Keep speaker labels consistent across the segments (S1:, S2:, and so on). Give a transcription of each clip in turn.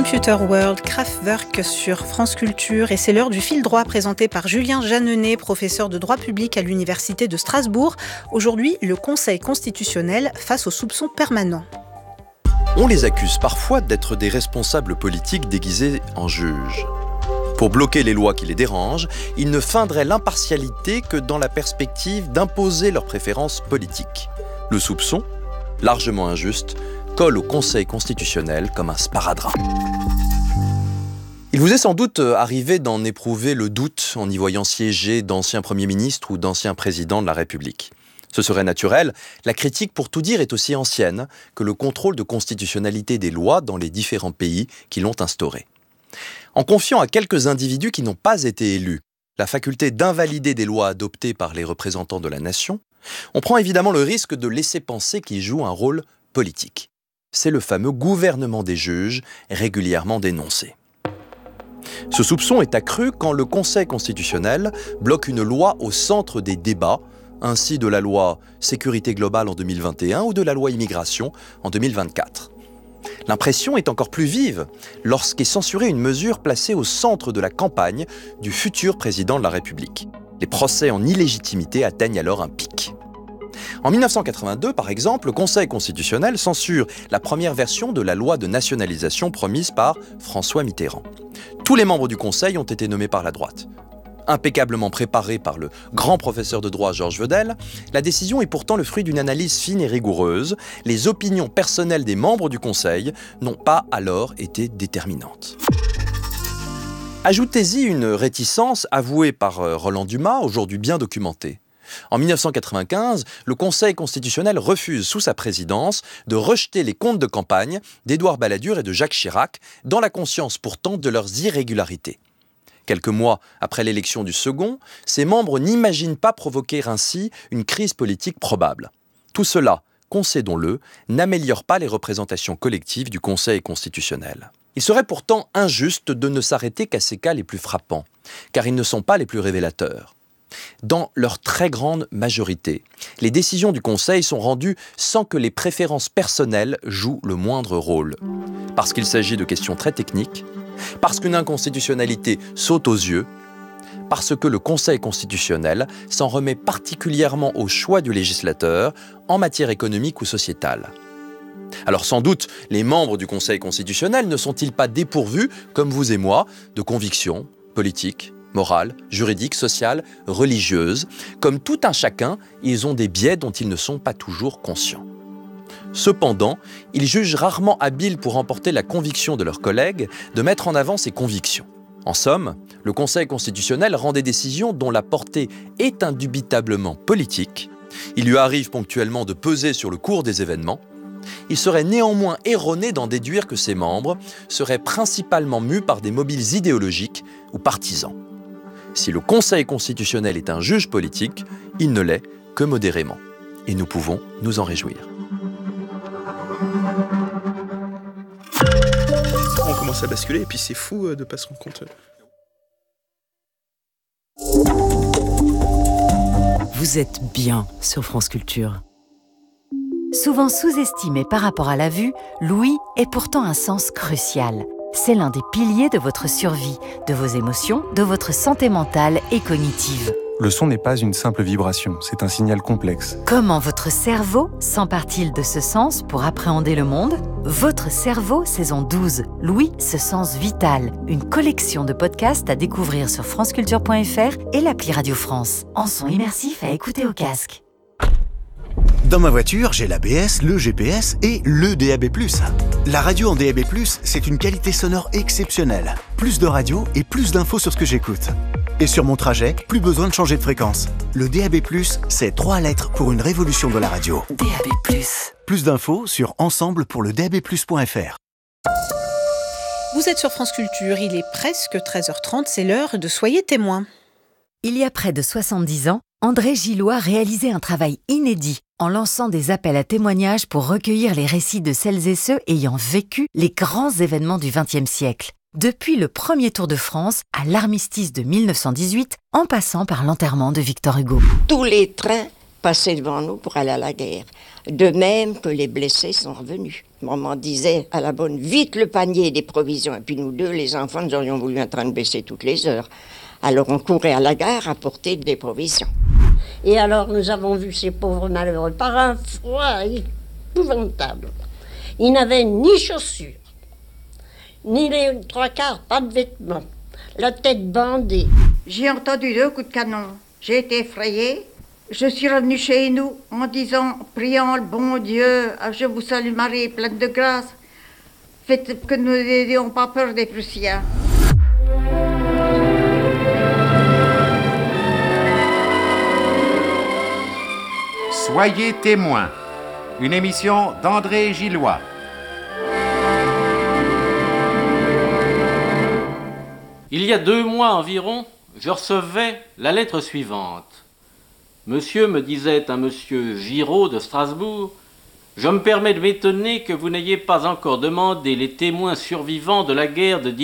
S1: Computer World, Kraftwerk sur France Culture, et c'est l'heure du fil droit présenté par Julien Jeanneney, professeur de droit public à l'Université de Strasbourg. Aujourd'hui, le Conseil constitutionnel face aux soupçons permanents.
S2: On les accuse parfois d'être des responsables politiques déguisés en juges. Pour bloquer les lois qui les dérangent, ils ne feindraient l'impartialité que dans la perspective d'imposer leurs préférences politiques. Le soupçon, largement injuste, colle au Conseil constitutionnel comme un sparadrap. Il vous est sans doute arrivé d'en éprouver le doute en y voyant siéger d'anciens premiers ministres ou d'anciens présidents de la République. Ce serait naturel, la critique pour tout dire est aussi ancienne que le contrôle de constitutionnalité des lois dans les différents pays qui l'ont instauré. En confiant à quelques individus qui n'ont pas été élus la faculté d'invalider des lois adoptées par les représentants de la nation, on prend évidemment le risque de laisser penser qu'ils jouent un rôle politique. C'est le fameux gouvernement des juges, régulièrement dénoncé. Ce soupçon est accru quand le Conseil constitutionnel bloque une loi au centre des débats, ainsi de la loi Sécurité globale en 2021 ou de la loi Immigration en 2024. L'impression est encore plus vive lorsqu'est censurée une mesure placée au centre de la campagne du futur président de la République. Les procès en illégitimité atteignent alors un pic. En 1982, par exemple, le Conseil constitutionnel censure la première version de la loi de nationalisation promise par François Mitterrand. Tous les membres du Conseil ont été nommés par la droite. Impeccablement préparée par le grand professeur de droit Georges Vedel, la décision est pourtant le fruit d'une analyse fine et rigoureuse. Les opinions personnelles des membres du Conseil n'ont pas alors été déterminantes. Ajoutez-y une réticence avouée par Roland Dumas, aujourd'hui bien documentée. En 1995, le Conseil constitutionnel refuse sous sa présidence de rejeter les comptes de campagne d'Édouard Balladur et de Jacques Chirac, dans la conscience pourtant de leurs irrégularités. Quelques mois après l'élection du second, ses membres n'imaginent pas provoquer ainsi une crise politique probable. Tout cela, concédons-le, n'améliore pas les représentations collectives du Conseil constitutionnel. Il serait pourtant injuste de ne s'arrêter qu'à ces cas les plus frappants, car ils ne sont pas les plus révélateurs. Dans leur très grande majorité, les décisions du Conseil sont rendues sans que les préférences personnelles jouent le moindre rôle. Parce qu'il s'agit de questions très techniques, parce qu'une inconstitutionnalité saute aux yeux, parce que le Conseil constitutionnel s'en remet particulièrement au choix du législateur en matière économique ou sociétale. Alors sans doute, les membres du Conseil constitutionnel ne sont-ils pas dépourvus, comme vous et moi, de convictions politiques, morales, juridiques, sociales, religieuses. Comme tout un chacun, ils ont des biais dont ils ne sont pas toujours conscients. Cependant, ils jugent rarement habiles pour emporter la conviction de leurs collègues de mettre en avant ces convictions. En somme, le Conseil constitutionnel rend des décisions dont la portée est indubitablement politique. Il lui arrive ponctuellement de peser sur le cours des événements. Il serait néanmoins erroné d'en déduire que ses membres seraient principalement mus par des mobiles idéologiques ou partisans. Si le Conseil constitutionnel est un juge politique, il ne l'est que modérément. Et nous pouvons nous en réjouir.
S3: On commence à basculer et puis c'est fou de ne pas se rendre compte.
S4: Vous êtes bien sur France Culture. Souvent sous-estimé par rapport à la vue, l'ouïe est pourtant un sens crucial. C'est l'un des piliers de votre survie, de vos émotions, de votre santé mentale et cognitive.
S5: Le son n'est pas une simple vibration, c'est un signal complexe.
S4: Comment votre cerveau s'empare-t-il de ce sens pour appréhender le monde ? Votre cerveau, saison 12, l'ouïe, ce sens vital. Une collection de podcasts à découvrir sur franceculture.fr et l'appli Radio France. En son immersif à écouter au casque.
S6: Dans ma voiture, j'ai l'ABS, le GPS et le DAB+. La radio en DAB+, c'est une qualité sonore exceptionnelle. Plus de radio et plus d'infos sur ce que j'écoute. Et sur mon trajet, plus besoin de changer de fréquence. Le DAB+, c'est 3 lettres pour une révolution de la radio.
S4: DAB+.
S6: Plus d'infos sur ensemble pour le DABplus.fr.
S1: Vous êtes sur France Culture, il est presque 13h30, c'est l'heure de Soyez témoins.
S4: Il y a près de 70 ans, André Gillois réalisait un travail inédit en lançant des appels à témoignages pour recueillir les récits de celles et ceux ayant vécu les grands événements du XXe siècle. Depuis le premier Tour de France à l'armistice de 1918, en passant par l'enterrement de Victor Hugo.
S7: Tous les trains passaient devant nous pour aller à la guerre. De même que les blessés sont revenus. Maman disait à la bonne, vite le panier des provisions. Et puis nous deux, les enfants, nous aurions voulu en train de baisser toutes les heures. Alors on courait à la gare apporter des provisions.
S8: Et alors nous avons vu ces pauvres malheureux par un froid épouvantable. Ils n'avaient ni chaussures, ni les trois quarts, pas de vêtements, la tête bandée.
S9: J'ai entendu 2 coups de canon. J'ai été effrayée. Je suis revenue chez nous en disant, priant le bon Dieu, je vous salue Marie, pleine de grâce. Faites que nous n'ayons pas peur des Prussiens.
S10: Soyez témoins, une émission d'André Gillois.
S11: Il y a 2 mois environ, je recevais la lettre suivante. Monsieur, me disait un monsieur Giraud de Strasbourg, je me permets de m'étonner que vous n'ayez pas encore demandé les témoins survivants de la guerre de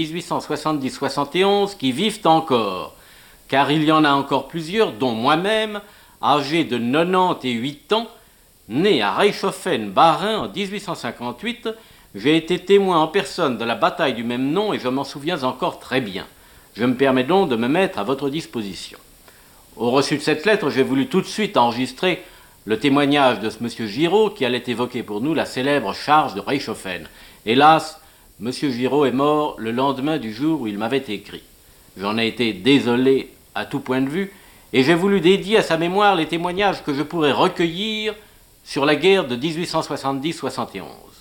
S11: 1870-71 qui vivent encore, car il y en a encore plusieurs, dont moi-même, âgé de 98 ans, né à Reichshoffen-Bas-Rhin en 1858, j'ai été témoin en personne de la bataille du même nom et je m'en souviens encore très bien. Je me permets donc de me mettre à votre disposition. Au reçu de cette lettre, j'ai voulu tout de suite enregistrer le témoignage de ce monsieur Giraud qui allait évoquer pour nous la célèbre charge de Reichshoffen. Hélas, monsieur Giraud est mort le lendemain du jour où il m'avait écrit. J'en ai été désolé à tout point de vue et j'ai voulu dédier à sa mémoire les témoignages que je pourrais recueillir sur la guerre de 1870-71.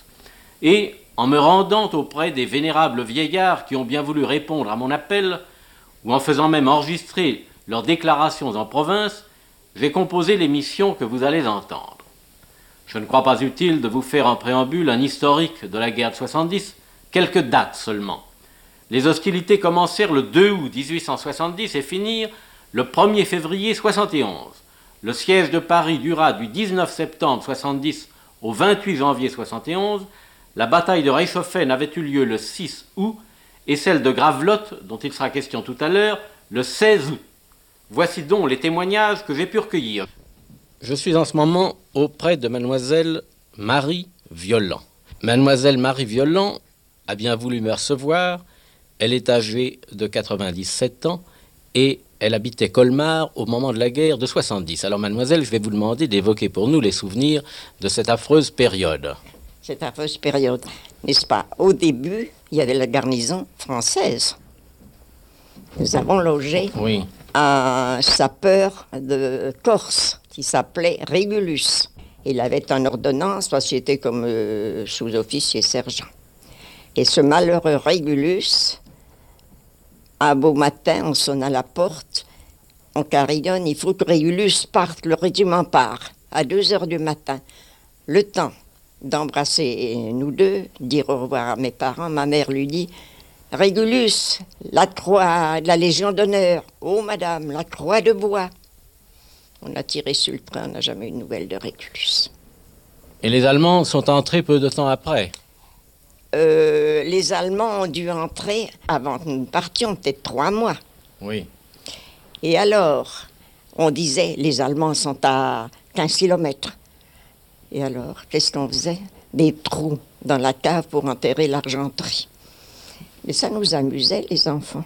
S11: Et en me rendant auprès des vénérables vieillards qui ont bien voulu répondre à mon appel, ou en faisant même enregistrer leurs déclarations en province, j'ai composé l'émission que vous allez entendre. Je ne crois pas utile de vous faire en préambule un historique de la guerre de 70, quelques dates seulement. Les hostilités commencèrent le 2 août 1870 et finirent le 1er février 71. Le siège de Paris dura du 19 septembre 70 au 28 janvier 71. La bataille de Reichshoffen avait eu lieu le 6 août et celle de Gravelotte, dont il sera question tout à l'heure, le 16 août. Voici donc les témoignages que j'ai pu recueillir. Je suis en ce moment auprès de mademoiselle Marie Violent. Mademoiselle Marie Violent a bien voulu me recevoir. Elle est âgée de 97 ans et elle habitait Colmar au moment de la guerre de 70. Alors mademoiselle, je vais vous demander d'évoquer pour nous les souvenirs de cette affreuse période.
S7: Cette affreuse période, n'est-ce pas? Au début, il y avait la garnison française. Nous avons logé un sapeur de Corse qui s'appelait Régulus. Il avait une ordonnance parce qu'il était comme sous-officier sergent. Et ce malheureux Régulus, un beau matin, on sonne à la porte, on carillonne, il faut que Régulus parte, le régiment part, à 2h du matin. Le temps d'embrasser nous deux, dire au revoir à mes parents, ma mère lui dit « Régulus, la croix de la Légion d'honneur. Oh, madame, la croix de bois. » On a tiré sur le train, on n'a jamais eu de nouvelles de Régulus.
S11: Et les Allemands sont entrés peu de temps après?
S7: Les Allemands ont dû entrer avant que nous partions, peut-être 3 mois.
S11: Oui.
S7: Et alors, on disait, les Allemands sont à 15 kilomètres. Et alors, qu'est-ce qu'on faisait? Des trous dans la cave pour enterrer l'argenterie. Mais ça nous amusait, les enfants.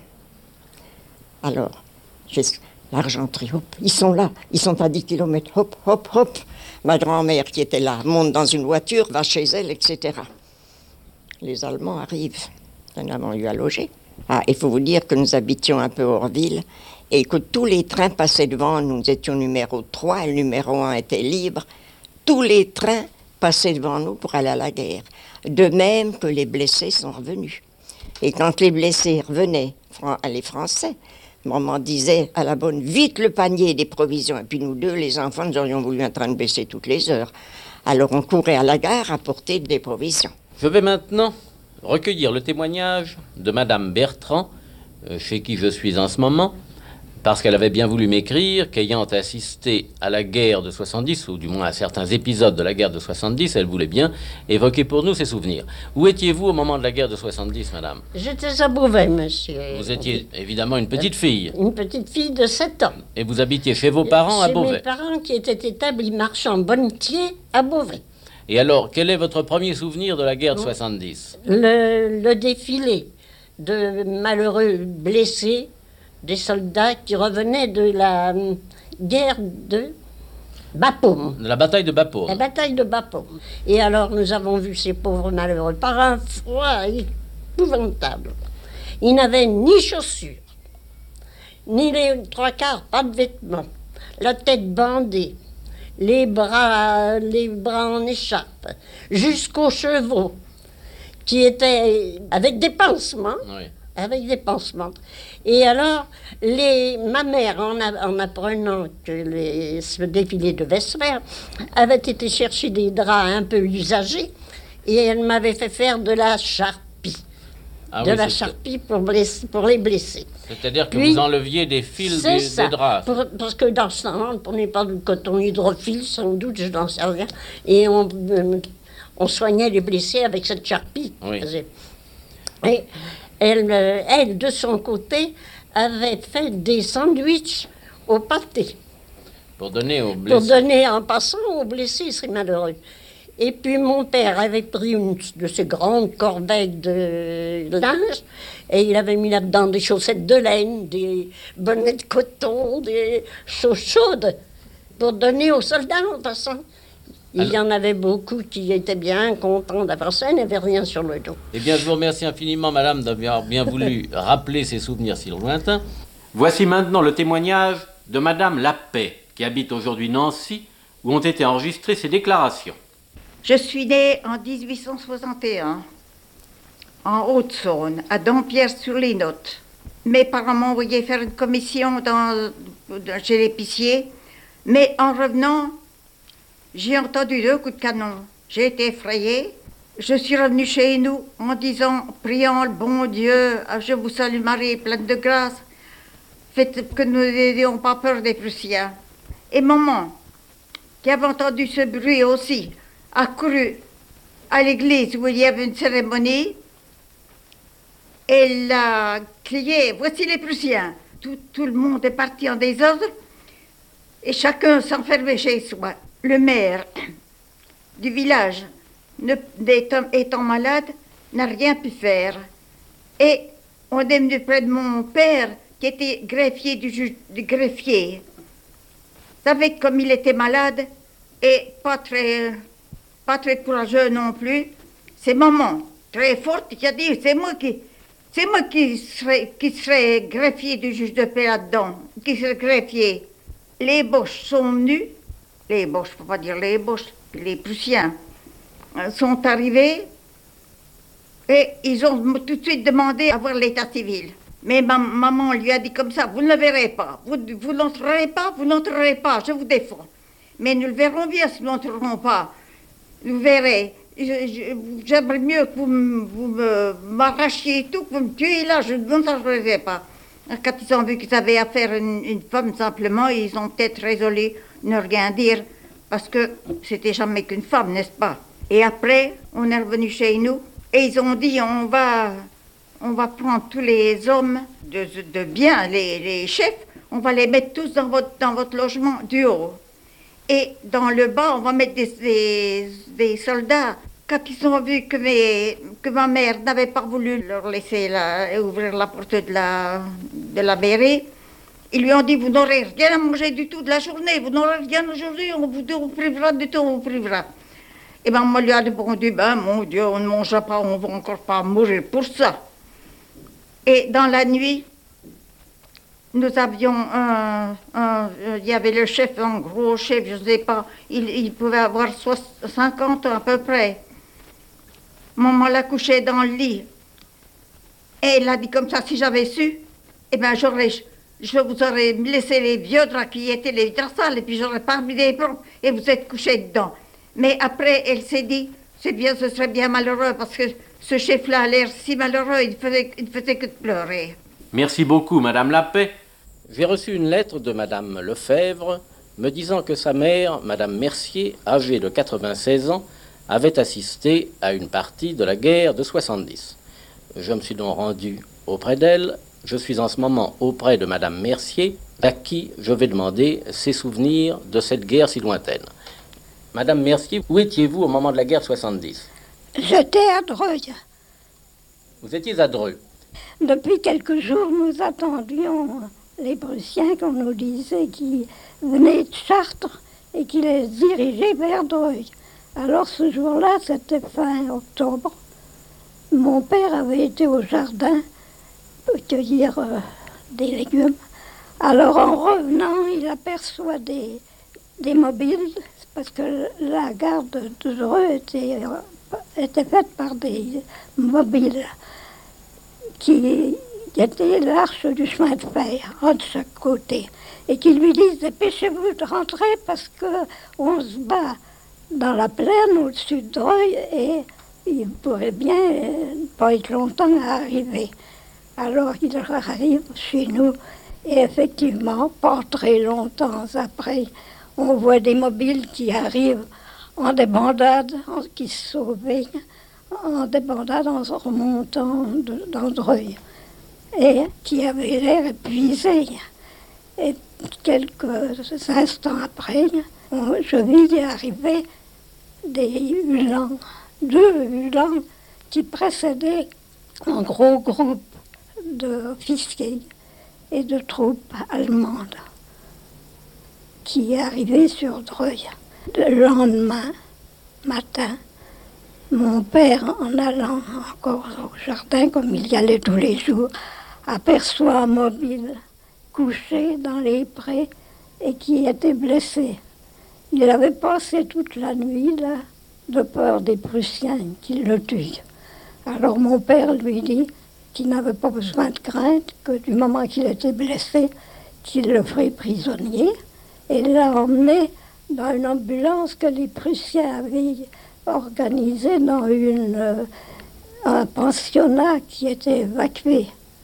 S7: Alors, l'argenterie, hop, ils sont là, ils sont à 10 kilomètres, hop, hop, hop. Ma grand-mère qui était là monte dans une voiture, va chez elle, etc. Les Allemands arrivent. Nous avons eu à loger. Ah, il faut vous dire que nous habitions un peu hors ville et que tous les trains passaient devant. Nous étions numéro 3 et le numéro 1 était libre. Tous les trains passaient devant nous pour aller à la guerre. De même que les blessés sont revenus. Et quand les blessés revenaient, les Français, maman disait à la bonne, vite le panier des provisions. Et puis nous deux, les enfants, nous aurions voulu en train de baisser toutes les heures. Alors on courait à la gare apporter des provisions.
S11: Je vais maintenant recueillir le témoignage de Madame Bertrand, chez qui je suis en ce moment. parce qu'elle avait bien voulu m'écrire qu'ayant assisté à la guerre de 70, ou du moins à certains épisodes de la guerre de 70, elle voulait bien évoquer pour nous ses souvenirs. Où étiez-vous au moment de la guerre de 70, madame?
S8: J'étais à Beauvais, monsieur.
S11: Vous étiez évidemment une petite fille.
S8: Une petite fille de 7 ans.
S11: Et vous habitiez chez vos parents à Beauvais?
S8: Chez mes parents qui étaient établis marchands bonnetiers à Beauvais.
S11: Et alors, quel est votre premier souvenir de la guerre de 70?
S8: Le défilé de malheureux blessés, des soldats qui revenaient de la guerre de Bapaume.
S11: De la bataille de Bapaume.
S8: La bataille de Bapaume. Et alors, nous avons vu ces pauvres malheureux par un froid épouvantable. Ils n'avaient ni chaussures, ni les 3/4, pas de vêtements, la tête bandée, les bras en écharpe, jusqu'aux chevaux, qui étaient avec des pansements.
S11: Oui.
S8: Avec des pansements. Et alors, ma mère, en apprenant que ce défilé devait se faire, avait été chercher des draps un peu usagés et elle m'avait fait faire de la charpie.
S11: Ah
S8: de
S11: oui,
S8: la charpie pour les blessés.
S11: C'est-à-dire que
S8: Puis,
S11: vous enleviez des fils des draps.
S8: Parce que dans ce temps-là, on ne prenait pas de coton hydrophile, sans doute, je n'en sais rien. Et on soignait les blessés avec cette charpie.
S11: Oui.
S8: Et elle, de son côté, avait fait des sandwichs au pâté.
S11: Pour donner aux blessés.
S8: Pour donner en passant aux blessés, c'est malheureux. Et puis mon père avait pris une de ces grandes corbeilles de linge et il avait mis là-dedans des chaussettes de laine, des bonnets de coton, des choses chaudes pour donner aux soldats en passant. Il y en avait beaucoup qui étaient bien contents d'avoir ça, ils n'avaient rien sur le dos.
S11: Eh bien, je vous remercie infiniment, madame, d'avoir bien voulu rappeler ces souvenirs si lointains. Voici maintenant le témoignage de madame Lapaix, qui habite aujourd'hui Nancy, où ont été enregistrées ses déclarations.
S9: Je suis née en 1861, en Haute-Saône, à Dampierre-sur-les-Notes. Mes parents m'ont envoyé faire une commission chez l'épicier, mais en revenant, j'ai entendu 2 coups de canon. J'ai été effrayée. Je suis revenue chez nous en disant, priant le bon Dieu, je vous salue Marie, pleine de grâce, faites que nous n'ayons pas peur des Prussiens. Et maman, qui avait entendu ce bruit aussi, a couru à l'église où il y avait une cérémonie. Elle a crié, voici les Prussiens. Tout le monde est parti en désordre et chacun s'enfermait chez soi. Le maire du village, étant malade, n'a rien pu faire. Et on est venu près de mon père, qui était greffier du greffier. Vous savez, comme il était malade et pas très courageux non plus, c'est maman, très forte, qui a dit, c'est moi qui serais greffier du juge de paix là-dedans, qui serait greffier. Les Boches sont venus. Les Boches, faut pas dire les Boches, les Prussiens sont arrivés et ils ont tout de suite demandé à voir l'état civil. Mais maman lui a dit comme ça, vous ne le verrez pas, vous n'entrerez pas, je vous défends. Mais nous le verrons bien si nous n'entrerons pas. Vous verrez, j'aimerais mieux que vous m'arrachiez tout, que vous me tuiez là, je n'entrerai pas. Quand ils ont vu qu'ils avaient affaire à une femme simplement, ils ont peut-être résolu ne rien dire, parce que c'était jamais qu'une femme, n'est-ce pas? Et après, on est revenu chez nous, et ils ont dit, on va prendre tous les hommes de bien, les chefs, on va les mettre tous dans votre logement du haut. Et dans le bas, on va mettre des soldats. Quand ils ont vu que ma mère n'avait pas voulu leur laisser ouvrir la porte de la mairie, ils lui ont dit, vous n'aurez rien à manger du tout de la journée, vous n'aurez rien aujourd'hui, on vous privera du tout, on vous privera. Et ben moi lui a répondu, mon Dieu, on ne mangera pas, on ne va encore pas mourir pour ça. Et dans la nuit, nous avions il y avait le chef, un gros chef, je ne sais pas, il pouvait avoir 50 ans à peu près. Maman l'a couché dans le lit. Et elle a dit comme ça, si j'avais su, eh ben je vous aurais laissé les vieux draps qui étaient les draps sales, et puis j'aurais pas mis des bronzes, et vous êtes couchés dedans. Mais après, elle s'est dit, c'est bien, ce serait bien malheureux, parce que ce chef-là a l'air si malheureux, il ne faisait que de pleurer.
S11: Merci beaucoup, madame Lapaix. J'ai reçu une lettre de Madame Lefebvre me disant que sa mère, Madame Mercier, âgée de 96 ans, avait assisté à une partie de la guerre de 70. Je me suis donc rendu auprès d'elle. Je suis en ce moment auprès de Madame Mercier, à qui je vais demander ses souvenirs de cette guerre si lointaine. Madame Mercier, où étiez-vous au moment de la guerre 70 ?
S12: J'étais à Dreuil.
S11: Vous étiez à Dreux.
S12: Depuis quelques jours, nous attendions les Prussiens qu'on nous disait qu'ils venaient de Chartres et qu'ils les dirigeaient vers Dreuil. Alors ce jour-là, c'était fin octobre. Mon père avait été au jardin cueillir des légumes. Alors en revenant, il aperçoit des mobiles, parce que la gare de Dreux était faite par des mobiles qui étaient l'arche du chemin de fer, un de chaque côté, et qui lui disent « Dépêchez-vous de rentrer parce qu'on se bat dans la plaine au-dessus de Dreuil et il pourrait bien pas être longtemps à arriver. » Alors il arrive chez nous et effectivement, pas très longtemps après, on voit des mobiles qui arrivent en débandade, qui se sauvaient, en débandade en remontant dans Dreuil, et qui avaient l'air épuisés. Et quelques instants après, je vis arriver des Uhlans, 2 Uhlans qui précédaient un gros groupe d'officiers et de troupes allemandes qui arrivaient sur Dreuil. Le lendemain matin, mon père, en allant encore au jardin, comme il y allait tous les jours, aperçoit un mobile couché dans les prés et qui était blessé. Il avait passé toute la nuit là, de peur des Prussiens qui le tuent. Alors mon père lui dit qu'il n'avait pas besoin de crainte, que du moment qu'il était blessé, qu'il le ferait prisonnier, et l'a emmené dans une ambulance que les Prussiens avaient organisée dans un pensionnat qui était évacué.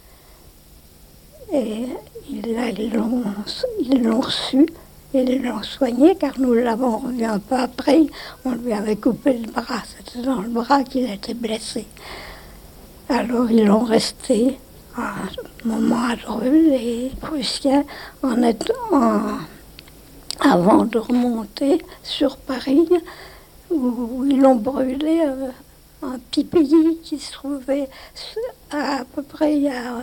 S12: Et ils l'ont reçu et ils l'ont soigné, car nous l'avons revu un peu après. On lui avait coupé le bras, c'était dans le bras qu'il était blessé. Alors ils l'ont resté un moment à Dreux, les Prussiens, avant de remonter sur Paris, où ils l'ont brûlé un petit pays qui se trouvait à peu près à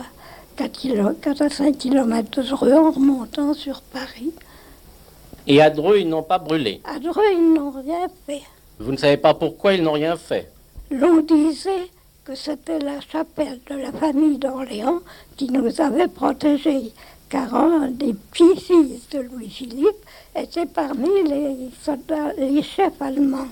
S12: 4 à 5 km de Dreux en remontant sur Paris.
S11: Et à Dreux, ils n'ont pas brûlé.
S12: À Dreux, ils n'ont rien fait.
S11: Vous ne savez pas pourquoi ils n'ont rien fait.
S12: L'on disait que c'était la chapelle de la famille d'Orléans qui nous avait protégés, car un des petits-fils de Louis-Philippe était parmi les soldats, les chefs allemands.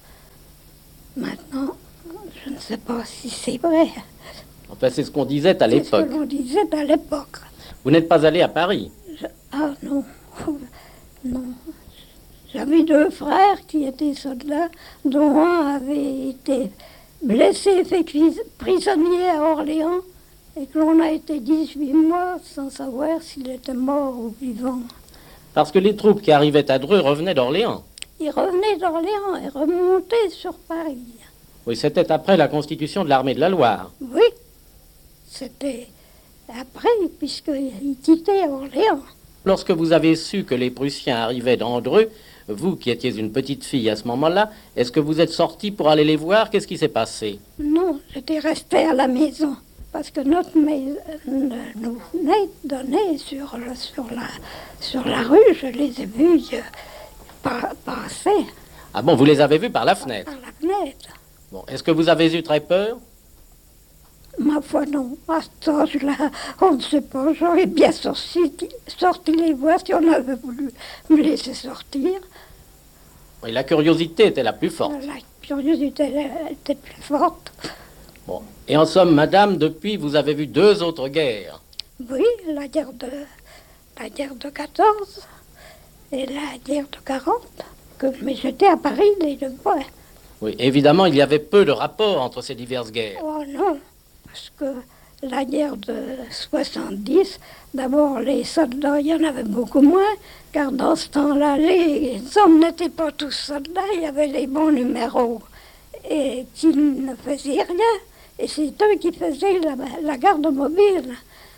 S12: Maintenant, je ne sais pas si c'est vrai.
S11: Enfin, c'est ce qu'on disait à l'époque.
S12: C'est ce que l'on disait à l'époque.
S11: Vous n'êtes pas allé à Paris?
S12: Ah non, non. J'avais 2 frères qui étaient soldats, dont un avait été blessé, fait prisonnier à Orléans, et que l'on a été 18 mois sans savoir s'il était mort ou vivant.
S11: Parce que les troupes qui arrivaient à Dreux revenaient d'Orléans.
S12: Ils revenaient d'Orléans et remontaient sur Paris.
S11: Oui, c'était après la constitution de l'armée de la Loire.
S12: Oui, c'était après, puisqu'ils quittaient Orléans.
S11: Lorsque vous avez su que les Prussiens arrivaient dans Dreux, vous qui étiez une petite fille à ce moment-là, est-ce que vous êtes sortie pour aller les voir? Qu'est-ce qui s'est passé?
S12: Non, j'étais restée à la maison, parce que notre maison nous venait donner sur la rue. Je les ai vus passer.
S11: Ah bon, vous les avez vus par la fenêtre?
S12: Par la fenêtre.
S11: Bon, est-ce que vous avez eu très peur?
S12: Ma foi, non. À cet âge-là, on ne sait pas. J'aurais bien sorti les voir si on avait voulu me laisser sortir.
S11: Oui, la curiosité était la plus forte.
S12: La curiosité était plus forte.
S11: Bon. Et en somme, madame, depuis, vous avez vu 2 autres guerres.
S12: Oui, la guerre de 14 et la guerre de 40. Mais j'étais à Paris les 2 fois.
S11: Oui, évidemment, il y avait peu de rapport entre ces diverses guerres.
S12: Oh non, parce que la guerre de 70, d'abord les soldats, il y en avait beaucoup moins, car dans ce temps-là, les hommes n'étaient pas tous soldats, il y avait les bons numéros et qui ne faisaient rien. Et c'est eux qui faisaient la garde mobile.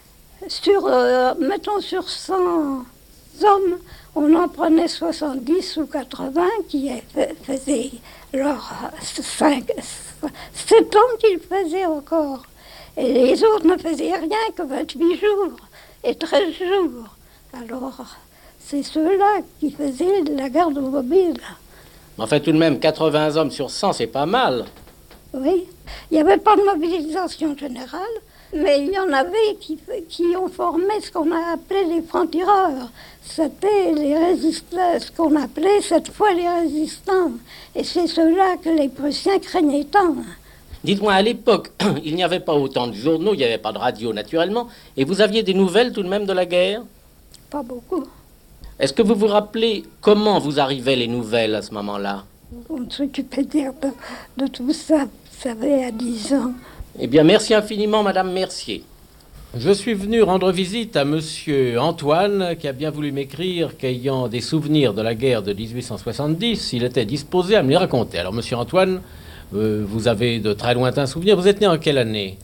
S12: Mettons sur 100 hommes, on en prenait 70 ou 80 qui faisaient leurs 7 ans qu'ils faisaient encore. Et les autres ne faisaient rien que 28 jours et 13 jours. Alors, c'est ceux-là qui faisaient la garde mobile.
S11: Enfin, tout de même, 80 hommes sur 100, c'est pas mal.
S12: Oui, il n'y avait pas de mobilisation générale, mais il y en avait qui ont formé ce qu'on a appelé les francs-tireurs. C'était les résistants, ce qu'on appelait cette fois les résistants. Et c'est ceux-là que les Prussiens craignaient tant.
S11: Dites-moi, à l'époque, il n'y avait pas autant de journaux, il n'y avait pas de radio naturellement, et vous aviez des nouvelles tout de même de la guerre?
S12: Pas beaucoup.
S11: Est-ce que vous vous rappelez comment vous arrivaient les nouvelles à ce moment-là?
S12: On s'occupait de tout ça, vous savez, à 10 ans.
S11: Eh bien, merci infiniment, Madame Mercier. Je suis venu rendre visite à Monsieur Antoine, qui a bien voulu m'écrire qu'ayant des souvenirs de la guerre de 1870, il était disposé à me les raconter. Alors, Monsieur Antoine, vous avez de très lointains souvenirs. Vous êtes né en quelle année?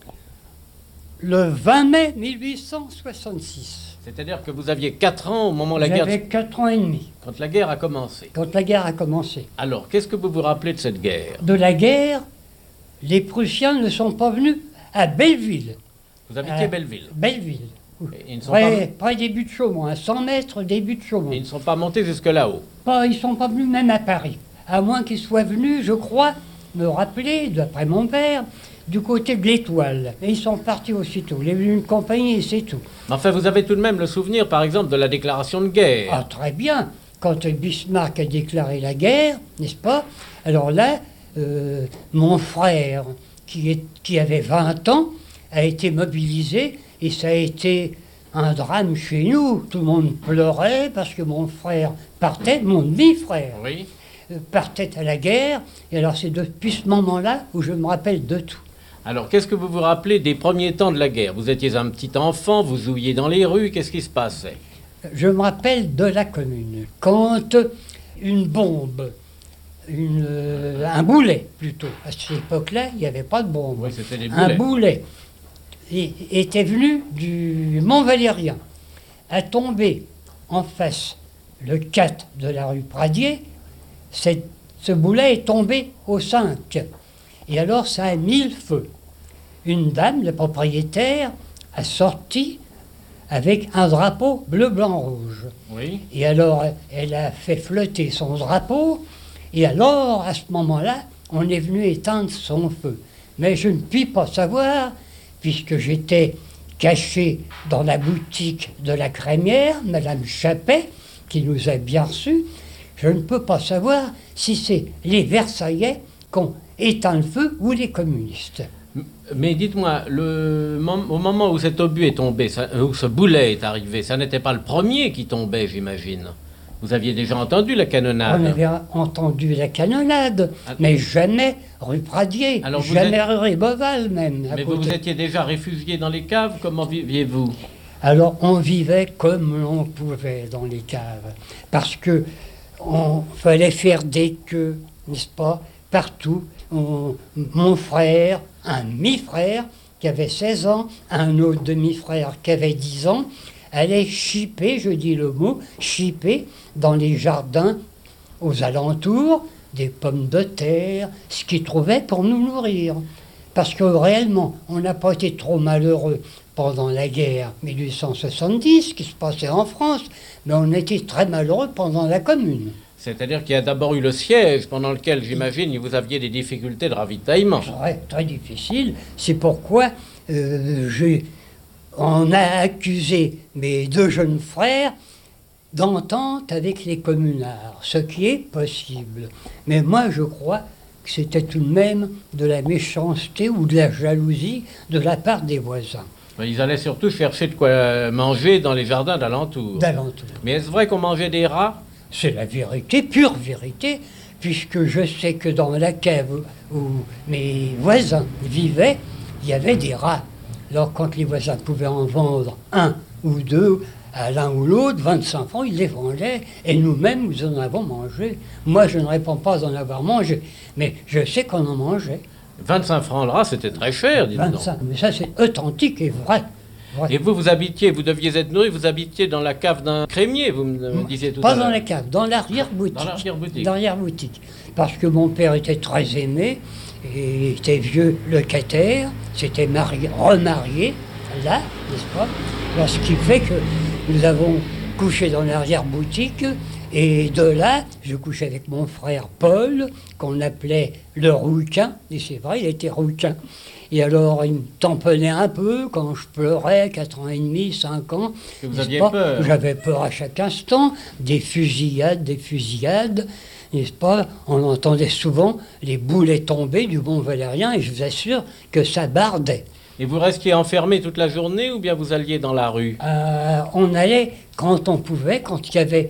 S13: Le 20 mai 1866.
S11: C'est-à-dire que vous aviez 4 ans au moment où la guerre...
S13: J'avais 4 ans et demi.
S11: Quand la guerre a commencé.
S13: Quand la guerre a commencé.
S11: Alors, qu'est-ce que vous vous rappelez de cette guerre?
S13: De la guerre, les Prussiens ne sont pas venus à Belleville.
S11: Vous habitiez Belleville?
S13: Belleville.
S11: Ils ne sont
S13: près des buts de Chaumont, à 100 mètres des buts de Chaumont.
S11: Ils ne sont pas montés jusque là-haut?
S13: Ils ne sont pas venus même à Paris. À moins qu'ils soient venus, je crois, me rappeler, d'après mon père, du côté de l'Étoile. Et ils sont partis aussitôt. Il y a eu une compagnie et c'est tout.
S11: Enfin, vous avez tout de même le souvenir, par exemple, de la déclaration de guerre.
S13: Ah, très bien. Quand Bismarck a déclaré la guerre, n'est-ce pas? Alors là, mon frère, qui avait 20 ans, a été mobilisé et ça a été un drame chez nous. Tout le monde pleurait parce que mon frère partait, mon demi-frère,
S11: oui,
S13: partait à la guerre. Et alors c'est depuis ce moment-là où je me rappelle de tout.
S11: Alors, qu'est-ce que vous vous rappelez des premiers temps de la guerre? Vous étiez un petit enfant, vous jouiez dans les rues, qu'est-ce qui se passait?
S13: Je me rappelle de la Commune, quand une bombe, un boulet plutôt, à cette époque-là, il n'y avait pas de bombe,
S11: oui, c'était des boulets.
S13: Un boulet était venu du Mont-Valérien, a tombé en face le 4 de la rue Pradier, ce boulet est tombé au 5. Et alors ça a mis le feu. Une dame, le propriétaire, a sorti avec un drapeau bleu, blanc, rouge.
S11: Oui.
S13: Et alors elle a fait flotter son drapeau, et alors à ce moment-là, on est venu éteindre son feu. Mais je ne puis pas savoir, puisque j'étais caché dans la boutique de la crémière, Madame Chappet, qui nous a bien reçus, je ne peux pas savoir si c'est les Versaillais qui ont éteint le feu ou les communistes.
S11: Mais dites-moi, au moment où cet obus est tombé, où ce boulet est arrivé, ça n'était pas le premier qui tombait, j'imagine. Vous aviez déjà entendu la canonnade?
S13: On avait entendu la canonnade, mais jamais rue Pradier, alors jamais rue Beauval même.
S11: Mais vous étiez déjà réfugié dans les caves, comment viviez-vous?
S13: Alors on vivait comme l'on pouvait dans les caves, parce que on fallait faire des queues, n'est-ce pas, partout. Mon frère, un demi-frère qui avait 16 ans, un autre demi-frère qui avait 10 ans, allait chipper, je dis le mot, chipper dans les jardins aux alentours des pommes de terre, ce qu'ils trouvaient pour nous nourrir. Parce que réellement, on n'a pas été trop malheureux pendant la guerre 1870, qui se passait en France, mais on était très malheureux pendant la Commune.
S11: C'est-à-dire qu'il y a d'abord eu le siège, pendant lequel, j'imagine, vous aviez des difficultés de ravitaillement.
S13: Très, très difficile. C'est pourquoi on a accusé mes deux jeunes frères d'entente avec les communards, ce qui est possible. Mais moi, je crois que c'était tout de même de la méchanceté ou de la jalousie de la part des voisins.
S11: Ils allaient surtout chercher de quoi manger dans les jardins d'alentour. Mais est-ce vrai qu'on mangeait des rats?
S13: C'est la vérité, pure vérité, puisque je sais que dans la cave où mes voisins vivaient, il y avait des rats. Alors quand les voisins pouvaient en vendre un ou deux à l'un ou l'autre, 25 francs, ils les vendaient, et nous-mêmes, nous en avons mangé. Moi, je ne réponds pas d'en avoir mangé, mais je sais qu'on en mangeait.
S11: 25 francs le ras, c'était très cher, dis donc.
S13: 25, mais ça c'est authentique et vrai.
S11: Et vous deviez être nourri, vous habitiez dans la cave d'un crémier, vous me disiez tout à l'heure.
S13: Pas dans la cave, dans l'arrière-boutique.
S11: Dans l'arrière-boutique.
S13: Dans l'arrière-boutique. Parce que mon père était très aimé, et il était vieux locataire, s'était remarié, là, n'est-ce pas? Alors, ce qui fait que nous avons couché dans l'arrière-boutique, et de là, je couchais avec mon frère Paul, qu'on appelait le rouquin, et c'est vrai, il était rouquin. Et alors, il me tamponnait un peu quand je pleurais, 4 ans et demi, 5 ans.
S11: Et vous aviez peur?
S13: J'avais peur à chaque instant, des fusillades, n'est-ce pas? On entendait souvent les boulets tomber du Mont Valérien, et je vous assure que ça bardait.
S11: Et vous restiez enfermé toute la journée ou bien vous alliez dans la rue?
S13: On allait quand on pouvait, quand il y avait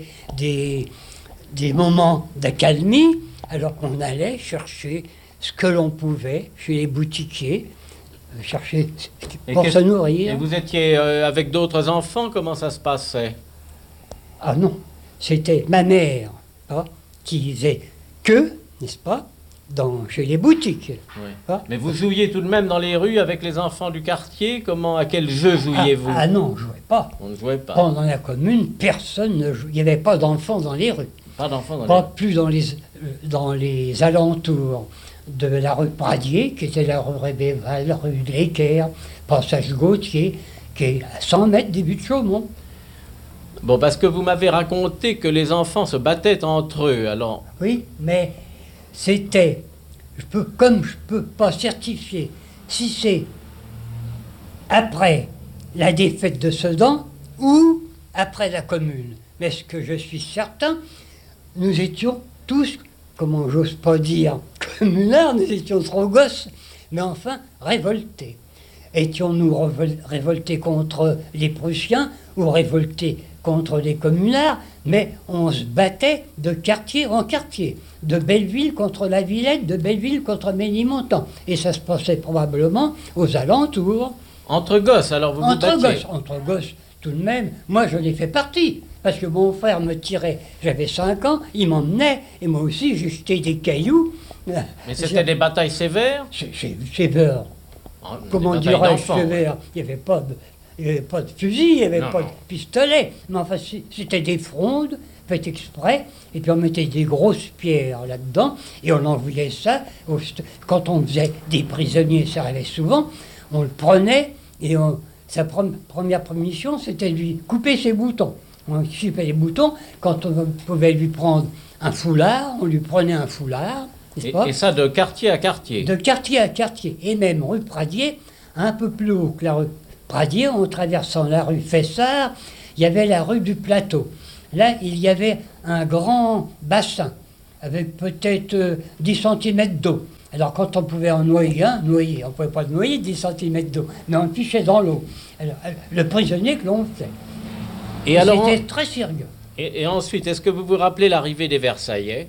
S13: des moments d'accalmie, alors on allait chercher ce que l'on pouvait chez les boutiquiers, chercher pour se nourrir.
S11: Et vous étiez avec d'autres enfants, comment ça se passait?
S13: Ah non, c'était ma mère qui faisait que, n'est-ce pas, chez les boutiques.
S11: Oui. Mais vous jouiez tout de même dans les rues avec les enfants du quartier? À quel jeu jouiez-vous?
S13: Ah non, on ne jouait pas.
S11: On ne jouait pas.
S13: Pendant la commune, personne ne jouait. Il n'y avait pas d'enfants dans les rues.
S11: Pas d'enfants dans
S13: les rues. Pas
S11: plus
S13: dans les alentours de la rue Pradier, qui était la rue Rébéval, rue de l'Équerre, passage Gautier, qui est à 100 mètres des buts de Chaumont.
S11: Bon, parce que vous m'avez raconté que les enfants se battaient entre eux, alors...
S13: Oui, mais c'était... Comme je ne peux pas certifier si c'est après la défaite de Sedan ou après la Commune. Mais ce que je suis certain, nous étions tous, comment j'ose pas dire, communards, nous étions trop gosses, mais enfin révoltés. Étions-nous révoltés contre les Prussiens ou révoltés contre les communards, mais on se battait de quartier en quartier, de Belleville contre la Villette, de Belleville contre Ménilmontant. Et ça se passait probablement aux alentours.
S11: Entre gosses, alors vous vous battiez?
S13: Entre gosses, tout de même. Moi, je l'ai fait partie, parce que mon frère me tirait, j'avais 5 ans, il m'emmenait, et moi aussi, j'ai jeté des cailloux.
S11: Mais c'était des batailles sévères?
S13: Sévères. Comment dirais-je sévères? Il n'y avait pas de fusil, il n'y avait pas de pistolet. Mais enfin, c'était des frondes faites exprès, et puis on mettait des grosses pierres là-dedans, et on envoyait ça. Quand on faisait des prisonniers, ça arrivait souvent, on le prenait, et sa première mission, c'était de lui couper ses boutons. On coupait les boutons, quand on pouvait lui prendre un foulard, on lui prenait un foulard.
S11: Et ça de quartier à quartier? De
S13: quartier à quartier, et même rue Pradier, un peu plus haut que la rue Pradier, en traversant la rue Fessard, il y avait la rue du Plateau. Là, il y avait un grand bassin, avec peut-être 10 cm d'eau. Alors quand on pouvait en noyer on ne pouvait pas noyer 10 cm d'eau, mais on le fichait dans l'eau. Alors, le prisonnier que l'on faisait. Et alors, c'était très sérieux.
S11: Et ensuite, est-ce que vous vous rappelez l'arrivée des Versaillais?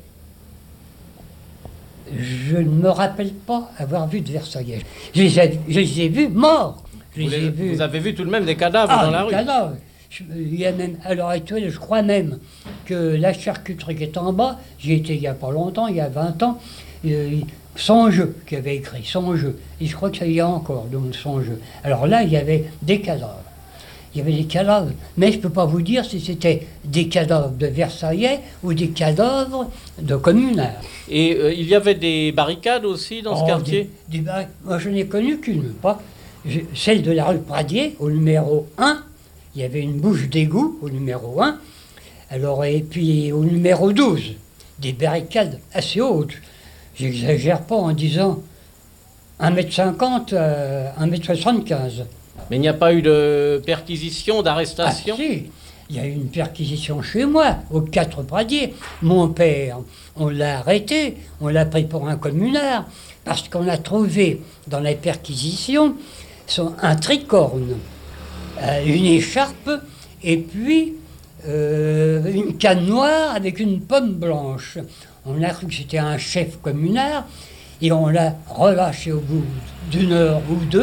S13: Je ne me rappelle pas avoir vu de Versaillais. Je les ai vus morts.
S11: Vous avez vu tout de même des cadavres dans la rue?
S13: Cadavres. Il y a même, à l'heure actuelle, je crois même que la charcuterie qui est en bas, j'y étais il n'y a pas longtemps, il y a 20 ans, Son Jeu, qui avait écrit Son Jeu. Et je crois que ça y est encore, donc Son Jeu. Alors là, il y avait des cadavres. Il y avait des cadavres, mais je ne peux pas vous dire si c'était des cadavres de Versaillais ou des cadavres de communards.
S11: Et il y avait des barricades aussi dans ce quartier?
S13: Moi, je n'ai connu qu'une, pas. Celle de la rue Pradier, au numéro 1, il y avait une bouche d'égout au numéro 1. Alors, et puis au numéro 12, des barricades assez hautes. J'exagère pas en disant 1,50 m, 1,75 m.
S11: Mais il n'y a pas eu de perquisition, d'arrestation?
S13: Ah si, il y a eu une perquisition chez moi, au 4 Pradier. Mon père, on l'a arrêté, on l'a pris pour un communard, parce qu'on a trouvé dans la perquisition un tricorne, une écharpe, et puis une canne noire avec une pomme blanche. On a cru que c'était un chef communard, et on l'a relâché au bout d'1 heure ou 2.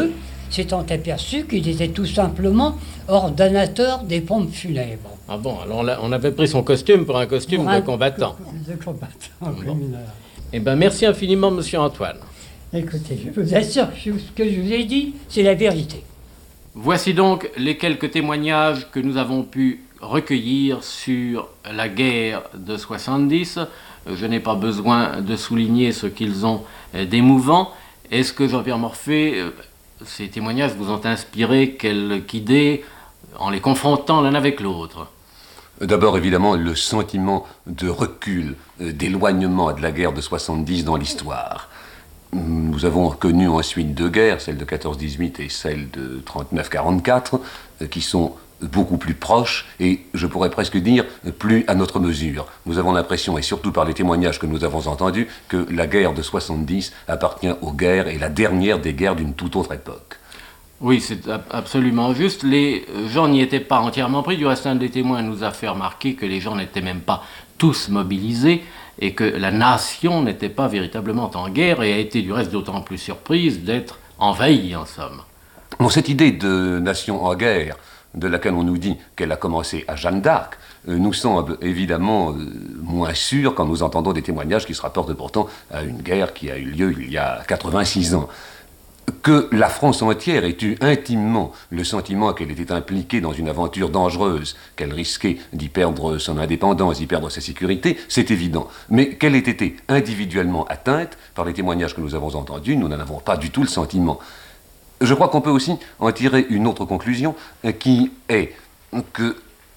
S13: s'étant aperçu qu'il était tout simplement ordonnateur des pompes funèbres.
S11: Ah bon, alors on avait pris son costume pour un costume de combattant.
S13: De combattant,
S11: bon. Eh bien, merci infiniment, monsieur Antoine.
S13: Écoutez, je vous assure que ce que je vous ai dit, c'est la vérité.
S11: Voici donc les quelques témoignages que nous avons pu recueillir sur la guerre de 70. Je n'ai pas besoin de souligner ce qu'ils ont d'émouvant. Est-ce que, Jean-Pierre Morphée, ces témoignages vous ont inspiré quelque idée en les confrontant l'un avec l'autre?
S14: D'abord, évidemment, le sentiment de recul, d'éloignement de la guerre de 70 dans l'histoire. Nous avons connu ensuite deux guerres, celle de 14-18 et celle de 39-44, qui sont beaucoup plus proches et, je pourrais presque dire, plus à notre mesure. Nous avons l'impression, et surtout par les témoignages que nous avons entendus, que la guerre de 70 appartient aux guerres et la dernière des guerres d'une toute autre époque.
S11: Oui, c'est absolument juste. Les gens n'y étaient pas entièrement pris. Du reste, un des témoins nous a fait remarquer que les gens n'étaient même pas tous mobilisés et que la nation n'était pas véritablement en guerre et a été du reste d'autant plus surprise d'être envahie, en somme.
S14: Bon, cette idée de nation en guerre, de laquelle on nous dit qu'elle a commencé à Jeanne d'Arc, nous semble évidemment moins sûre quand nous entendons des témoignages qui se rapportent pourtant à une guerre qui a eu lieu il y a 86 ans. Que la France entière ait eu intimement le sentiment qu'elle était impliquée dans une aventure dangereuse, qu'elle risquait d'y perdre son indépendance, d'y perdre sa sécurité, c'est évident. Mais qu'elle ait été individuellement atteinte, par les témoignages que nous avons entendus, nous n'en avons pas du tout le sentiment. Je crois qu'on peut aussi en tirer une autre conclusion, qui est que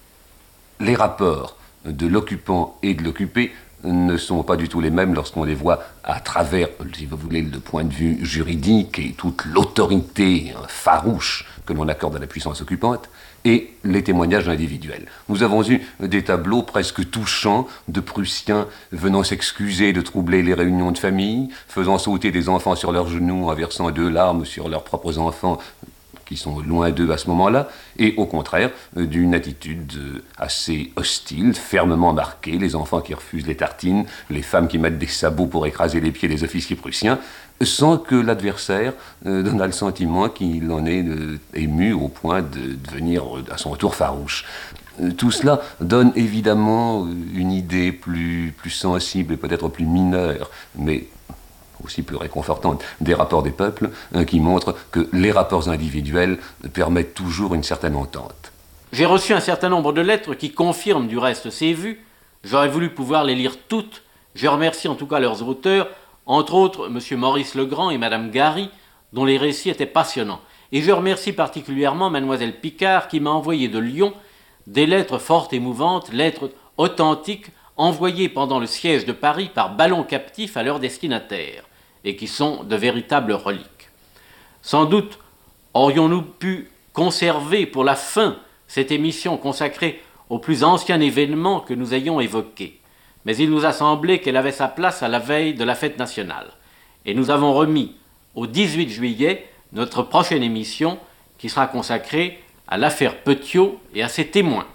S14: les rapports de l'occupant et de l'occupé ne sont pas du tout les mêmes lorsqu'on les voit à travers, si vous voulez, le point de vue juridique et toute l'autorité farouche que l'on accorde à la puissance occupante, et les témoignages individuels. Nous avons eu des tableaux presque touchants de Prussiens venant s'excuser de troubler les réunions de famille, faisant sauter des enfants sur leurs genoux en versant 2 larmes sur leurs propres enfants qui sont loin d'eux à ce moment-là, et au contraire, d'une attitude assez hostile, fermement marquée, les enfants qui refusent les tartines, les femmes qui mettent des sabots pour écraser les pieds des officiers prussiens, sans que l'adversaire donne le sentiment qu'il en est ému au point de devenir à son tour farouche. Tout cela donne évidemment une idée plus sensible et peut-être plus mineure, mais aussi plus réconfortante, des rapports des peuples qui montrent que les rapports individuels permettent toujours une certaine entente.
S11: J'ai reçu un certain nombre de lettres qui confirment du reste ces vues. J'aurais voulu pouvoir les lire toutes. Je remercie en tout cas leurs auteurs, entre autres M. Maurice Legrand et Mme Gary, dont les récits étaient passionnants. Et je remercie particulièrement Mlle Picard qui m'a envoyé de Lyon des lettres fort émouvantes, lettres authentiques, envoyées pendant le siège de Paris par ballon captif à leurs destinataires, et qui sont de véritables reliques. Sans doute aurions-nous pu conserver pour la fin cette émission consacrée au plus ancien événement que nous ayons évoqué, mais il nous a semblé qu'elle avait sa place à la veille de la fête nationale, et nous avons remis au 18 juillet notre prochaine émission qui sera consacrée à l'affaire Petiot et à ses témoins.